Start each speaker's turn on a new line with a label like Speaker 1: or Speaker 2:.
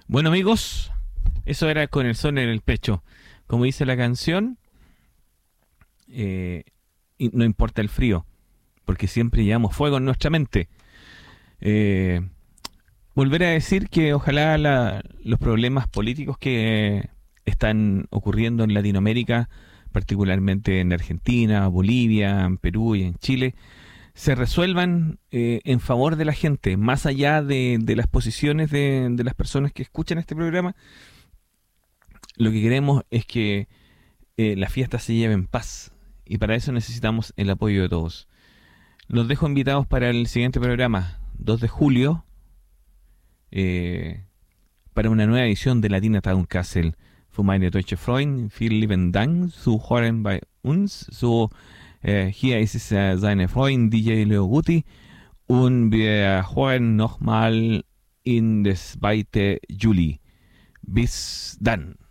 Speaker 1: Bueno, amigos, eso era con el sol en el pecho. Como dice la canción, y no importa el frío, porque siempre llevamos fuego en nuestra mente. Eh, Volver a decir que ojalá los problemas políticos que están ocurriendo en Latinoamérica, particularmente en Argentina, Bolivia, en Perú y en Chile, se resuelvan en favor de la gente, más allá de las posiciones de las personas que escuchan este programa. Lo que queremos es que la fiesta se lleve en paz y para eso necesitamos el apoyo de todos. Los dejo invitados para el siguiente programa, 2 de julio, eh, para una nueva edición de Latina Town Castle. Für meine deutsche Freund, vielen lieben Dank, zu hören bei uns. So, hier ist es seine Freund DJ Leo Guti und wir hören nochmal in das 2. Juli. Bis dann.